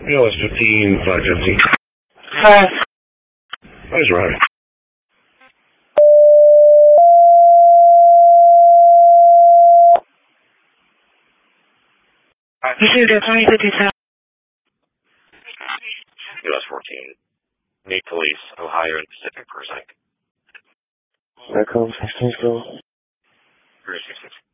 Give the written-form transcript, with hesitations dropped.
ALS 15, 515. Where's Robbie? Received a 2057. US 14. Need police, Ohio and Pacific for a sec. Echo 16 still. 366.